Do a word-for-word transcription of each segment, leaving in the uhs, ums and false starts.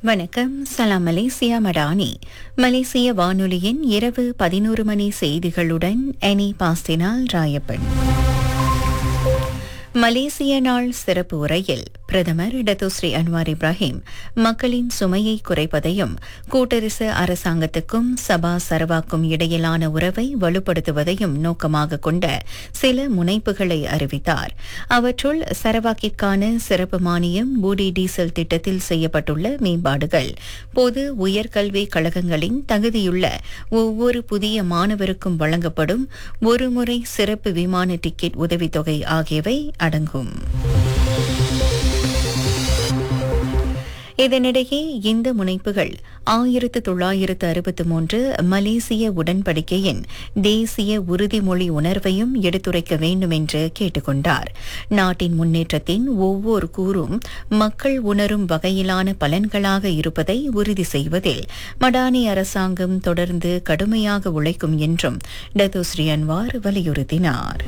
வணக்கம். சலாம் மலேசியா மடானி. மலேசிய வானொலியின் இரவு பதினோரு மணி செய்திகளுடன் எனி பாஸ்தினால் ராயப்பன். மலேசிய நாள் சிறப்பு உரையில் பிரதமர் டத்தோஸ்ரீ அன்வார் இப்ராஹிம் மக்களின் சுமையை குறைப்பதையும் கூட்டரசு அரசாங்கத்துக்கும் சபா சரவாக்கும் இடையிலான உறவை வலுப்படுத்துவதையும் நோக்கமாக கொண்ட சில முனைப்புகளை அறிவித்தார். அவற்றுள் சரவாக்கிற்கான சிறப்பு மானியம், பூடி டீசல் திட்டத்தில் செய்யப்பட்டுள்ள மேம்பாடுகள், பொது உயர்கல்வி கழகங்களின் தகுதியுள்ள ஒவ்வொரு புதிய மாணவருக்கும் வழங்கப்படும் ஒருமுறை சிறப்பு விமான டிக்கெட் உதவித்தொகை ஆகியவை அடங்கும். இதனிடையே இந்த முனைப்புகள் ஆயிரத்து தொள்ளாயிரத்து அறுபத்து மூன்று மலேசிய உடன்படிக்கையின் தேசிய உறுதிமொழி உணர்வையும் எடுத்துரைக்க வேண்டும் என்று கேட்டுக்கொண்டார். நாட்டின் முன்னேற்றத்தின் ஒவ்வொரு கூறும் மக்கள் உணரும் வகையிலான பலன்களாக இருப்பதை உறுதி செய்வதில் மடானி அரசாங்கம் தொடர்ந்து கடுமையாக உழைக்கும் என்றும் டத்தோஸ்ரீ அன்வார் வலியுறுத்தினார்.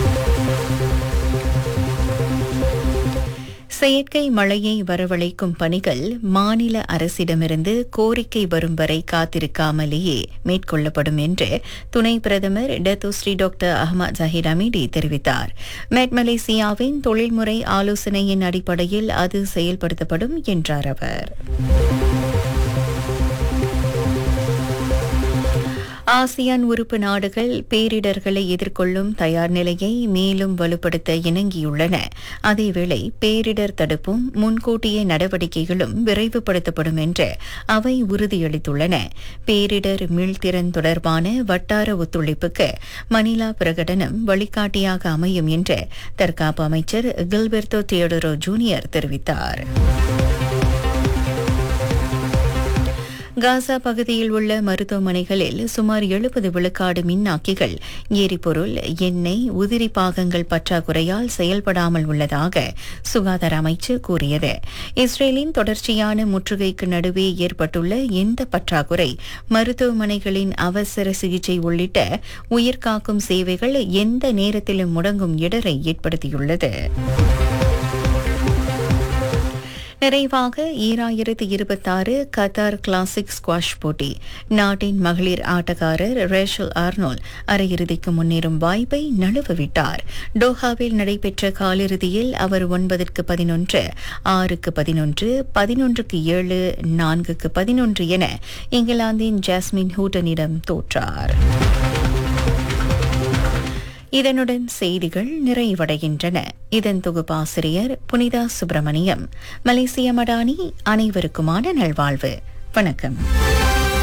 செயற்கை மழையை வரவழைக்கும் பணிகள் மாநில அரசிடமிருந்து கோரிக்கை வரும் வரை காத்திருக்காமலேயே மேற்கொள்ளப்படும் என்று துணை பிரதமர் Datuk Seri doctor Ahmad Zaheer Hamidi தெரிவித்தார். மெட் மலேசியாவின் தொழில்முறை ஆலோசனையின் அடிப்படையில் அது செயல்படுத்தப்படும் என்றார் அவர். ஆசியான் உறுப்பு நாடுகள் பேரிடர்களை எதிர்கொள்ளும் தயார் நிலையை மேலும் வலுப்படுத்த இணங்கியுள்ளன. அதேவேளை பேரிடர் தடுப்பும் முன்கூட்டிய நடவடிக்கைகளும் விரைவுபடுத்தப்படும் என்று அவை உறுதியளித்துள்ளன. பேரிடர் மீள்திறன் தொடர்பான வட்டார ஒத்துழைப்புக்கு மணிலா பிரகடனம் வழிகாட்டியாக அமையும் என்று தற்காப்பு அமைச்சர் கில்பெர்டோ தியோடரோ ஜூனியர் தெரிவித்தார். காசா பகுதியில் உள்ள மருத்துவமனைகளில் சுமார் எழுபது விழுக்காடு மின்னாக்கிகள் எரிபொருள், எண்ணெய், உதிரி பாகங்கள் பற்றாக்குறையால் செயல்படாமல் உள்ளதாக சுகாதார அமைச்சு கூறியது. இஸ்ரேலின் தொடர்ச்சியான முற்றுகைக்கு நடுவே ஏற்பட்டுள்ள இந்த பற்றாக்குறை மருத்துவமனைகளின் அவசர சிகிச்சை உள்ளிட்ட உயிர்காக்கும் சேவைகள் எந்த நேரத்திலும் முடங்கும் இடரை ஏற்படுத்தியுள்ளது. நிறைவாக ஈராயிரத்து இருபத்தாறு கத்தார் கிளாசிக் ஸ்குவாஷ் போட்டி. நாட்டின் மகளிர் ஆட்டக்காரர் ரேஷல் ஆர்னோல் அரையிறுதிக்கு முன்னேறும் வாய்ப்பை நழுவவிட்டார். டோஹாவில் நடைபெற்ற காலிறுதியில் அவர் ஒன்பதற்கு பதினொன்று, ஆறுக்கு பதினொன்று, பதினொன்றுக்கு ஏழு, நான்குக்கு பதினொன்று என இங்கிலாந்தின் ஜாஸ்மின் ஹூட்டனிடம் தோற்றார். இதனுடன் செய்திகள் நிறைவடைகின்றன. இதன் தொகுப்பாசிரியர் புனிதா சுப்பிரமணியம். மலேசிய மடானி. அனைவருக்குமான நல்வாழ்வு. வணக்கம்.